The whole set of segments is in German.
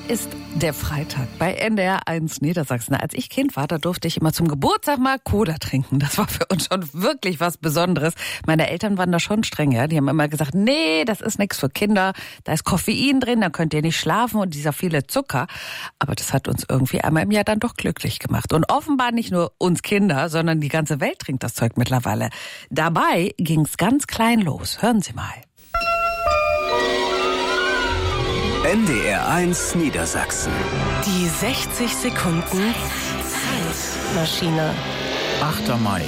ist der Freitag bei NDR 1 Niedersachsen. Als ich Kind war, da durfte ich immer zum Geburtstag mal Cola trinken. Das war für uns schon wirklich was Besonderes. Meine Eltern waren da schon streng, ja. Die haben immer gesagt, nee, das ist nichts für Kinder. Da ist Koffein drin, da könnt ihr nicht schlafen und dieser viele Zucker. Aber das hat uns irgendwie einmal im Jahr dann doch glücklich gemacht. Und offenbar nicht nur uns Kinder, sondern die ganze Welt trinkt das Zeug mittlerweile. Dabei ging's ganz klein los. Hören Sie mal. NDR 1 Niedersachsen. Die 60 Sekunden Zeitmaschine. 8. Mai.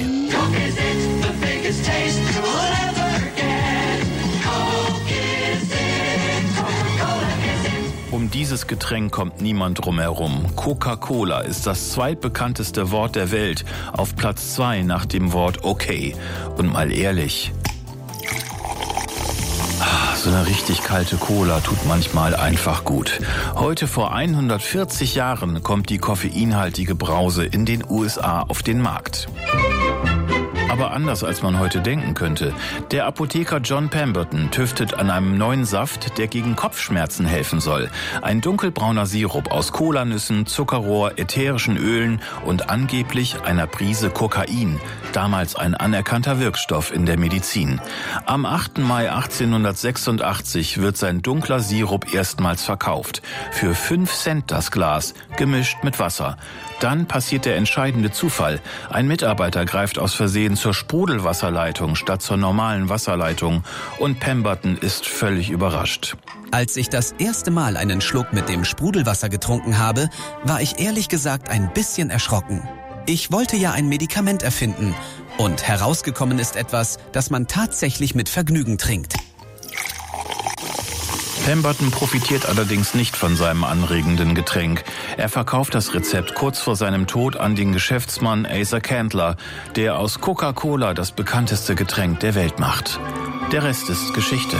Um dieses Getränk kommt niemand drumherum. Coca-Cola ist das zweitbekannteste Wort der Welt, auf Platz 2 nach dem Wort okay. Und mal ehrlich, so eine richtig kalte Cola tut manchmal einfach gut. Heute vor 140 Jahren kommt die koffeinhaltige Brause in den USA auf den Markt. Aber anders als man heute denken könnte. Der Apotheker John Pemberton tüftet an einem neuen Saft, der gegen Kopfschmerzen helfen soll. Ein dunkelbrauner Sirup aus Kolanüssen, Zuckerrohr, ätherischen Ölen und angeblich einer Prise Kokain. Damals ein anerkannter Wirkstoff in der Medizin. Am 8. Mai 1886 wird sein dunkler Sirup erstmals verkauft. Für 5 Cent das Glas, gemischt mit Wasser. Dann passiert der entscheidende Zufall. Ein Mitarbeiter greift aus Versehen zur Sprudelwasserleitung statt zur normalen Wasserleitung und Pemberton ist völlig überrascht. Als ich das erste Mal einen Schluck mit dem Sprudelwasser getrunken habe, war ich ehrlich gesagt ein bisschen erschrocken. Ich wollte ja ein Medikament erfinden und herausgekommen ist etwas, das man tatsächlich mit Vergnügen trinkt. Pemberton profitiert allerdings nicht von seinem anregenden Getränk. Er verkauft das Rezept kurz vor seinem Tod an den Geschäftsmann Asa Candler, der aus Coca-Cola das bekannteste Getränk der Welt macht. Der Rest ist Geschichte.